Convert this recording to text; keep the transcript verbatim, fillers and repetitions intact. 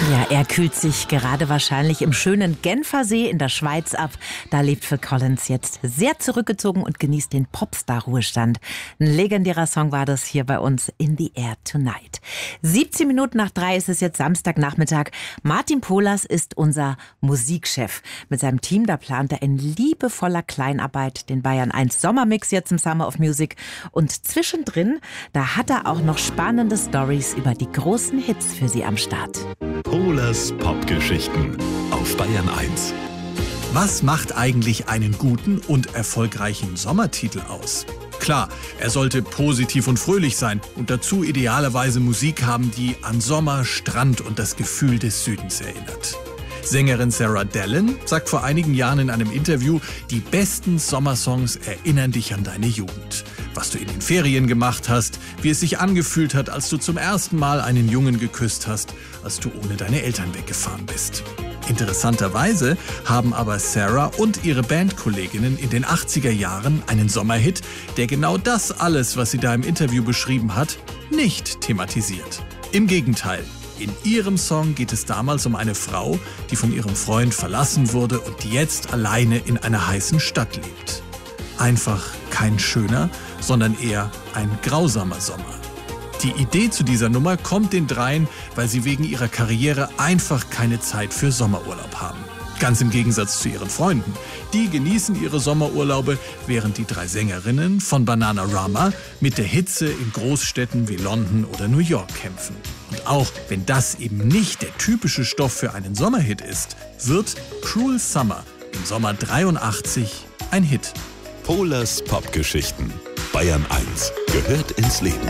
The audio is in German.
Ja, er kühlt sich gerade wahrscheinlich im schönen Genfersee in der Schweiz ab. Da lebt Phil Collins jetzt sehr zurückgezogen und genießt den Popstar-Ruhestand. Ein legendärer Song war das hier bei uns in the Air Tonight. siebzehn Minuten nach drei ist es jetzt Samstagnachmittag. Martin Pohlers ist unser Musikchef. Mit seinem Team, da plant er in liebevoller Kleinarbeit den Bayern eins Sommermix jetzt im Summer of Music. Und zwischendrin, da hat er auch noch spannende Stories über die großen Hits für Sie am Start. Pohlers Popgeschichten auf Bayern eins. Was macht eigentlich einen guten und erfolgreichen Sommertitel aus? Klar, er sollte positiv und fröhlich sein und dazu idealerweise Musik haben, die an Sommer, Strand und das Gefühl des Südens erinnert. Sängerin Sarah Dallin sagt vor einigen Jahren in einem Interview, die besten Sommersongs erinnern dich an deine Jugend. Was du in den Ferien gemacht hast, wie es sich angefühlt hat, als du zum ersten Mal einen Jungen geküsst hast, als du ohne deine Eltern weggefahren bist. Interessanterweise haben aber Sarah und ihre Bandkolleginnen in den achtziger Jahren einen Sommerhit, der genau das alles, was sie da im Interview beschrieben hat, nicht thematisiert. Im Gegenteil. In ihrem Song geht es damals um eine Frau, die von ihrem Freund verlassen wurde und die jetzt alleine in einer heißen Stadt lebt. Einfach kein schöner, sondern eher ein grausamer Sommer. Die Idee zu dieser Nummer kommt den dreien, weil sie wegen ihrer Karriere einfach keine Zeit für Sommerurlaub haben. Ganz im Gegensatz zu ihren Freunden. Die genießen ihre Sommerurlaube, während die drei Sängerinnen von Bananarama mit der Hitze in Großstädten wie London oder New York kämpfen. Und auch wenn das eben nicht der typische Stoff für einen Sommerhit ist, wird Cruel Summer im Sommer dreiundachtzig ein Hit. Pohlers Popgeschichten. Bayern eins gehört ins Leben.